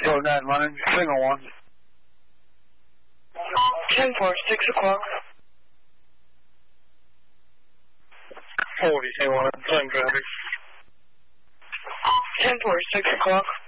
Yo, Ned, my name's Signal 1. 10 for 6 o'clock. Holy hell, I'm playing traffic. 10 for 6 o'clock.